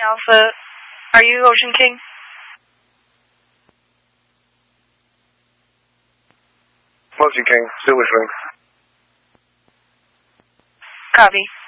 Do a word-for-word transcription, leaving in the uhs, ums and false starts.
Alpha. Are you Ocean King? Ocean King, still whistling. Copy.